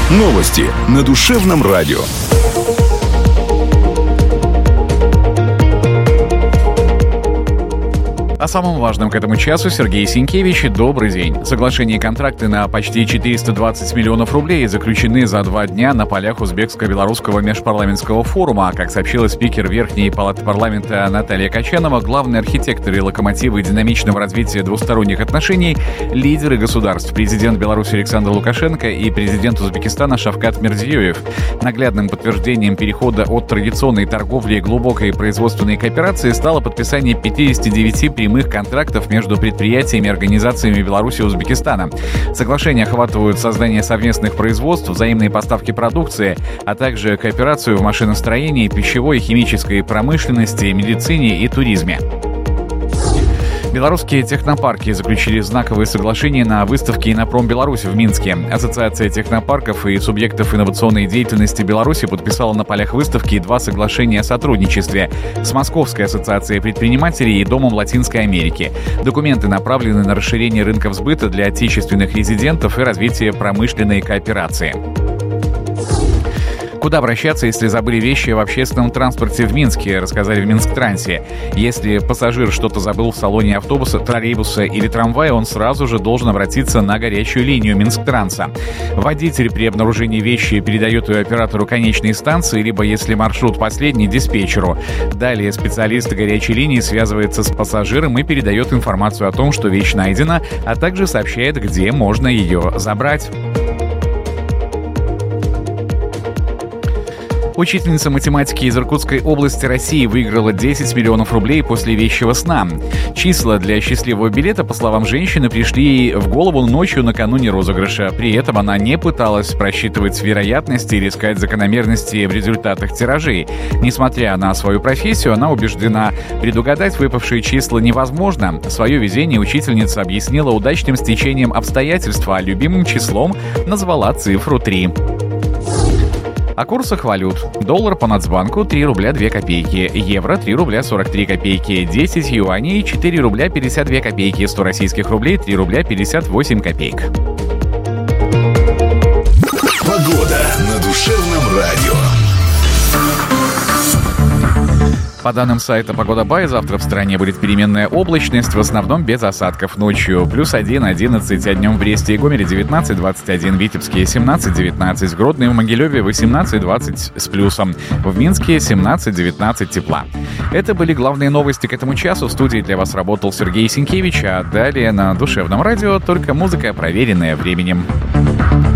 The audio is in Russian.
Новости на Душевном радио. О самом важном к этому часу Сергей Сенкевич. Добрый день. Соглашения и контракты на почти 420 миллионов рублей заключены за 2 дня на полях Узбекско-Белорусского межпарламентского форума. Как сообщила спикер Верхней палаты парламента Наталья Качанова, главные архитекторы и локомотивы динамичного развития двусторонних отношений — лидеры государств, президент Беларуси Александр Лукашенко и президент Узбекистана Шавкат Мирзиёев. Наглядным подтверждением перехода от традиционной торговли к глубокой производственной кооперации стало подписание 59 прямых контрактов между предприятиями и организациями Беларуси и Узбекистана. Соглашения охватывают создание совместных производств, взаимные поставки продукции, а также кооперацию в машиностроении, пищевой и химической промышленности, медицине и туризме. Белорусские технопарки заключили знаковые соглашения на выставке «Инопром Беларусь» в Минске. Ассоциация технопарков и субъектов инновационной деятельности Беларуси подписала на полях выставки 2 соглашения о сотрудничестве с Московской ассоциацией предпринимателей и Домом Латинской Америки. Документы направлены на расширение рынков сбыта для отечественных резидентов и развитие промышленной кооперации. Куда обращаться, если забыли вещи в общественном транспорте в Минске, рассказали в Минсктрансе. Если пассажир что-то забыл в салоне автобуса, троллейбуса или трамвая, он сразу же должен обратиться на горячую линию Минсктранса. Водитель при обнаружении вещи передает ее оператору конечной станции, либо, если маршрут последний, диспетчеру. Далее специалист горячей линии связывается с пассажиром и передает информацию о том, что вещь найдена, а также сообщает, где можно ее забрать. Учительница математики из Иркутской области России выиграла 10 миллионов рублей после вещего сна. Числа для счастливого билета, по словам женщины, пришли ей в голову ночью накануне розыгрыша. При этом она не пыталась просчитывать вероятности или искать закономерности в результатах тиражей. Несмотря на свою профессию, она убеждена, предугадать выпавшие числа невозможно. Свое везение учительница объяснила удачным стечением обстоятельств, а любимым числом назвала цифру 3. О курсах валют. Доллар по Нацбанку 3 рубля 2 копейки, евро 3 рубля 43 копейки, 10 юаней 4 рубля 52 копейки, 100 российских рублей 3 рубля 58 копеек. Погода на Душевном радио. По данным сайта «Погода.бай», завтра в стране будет переменная облачность, в основном без осадков. Ночью +1, 11, а днем в Бресте и Гомеле 19, 21, в Витебске 17, 19, в Гродно и в Могилеве 18, 20 с плюсом, в Минске 17, 19 тепла. Это были главные новости к этому часу. В студии для вас работал Сергей Сенкевич, а далее на Душевном радио только музыка, проверенная временем.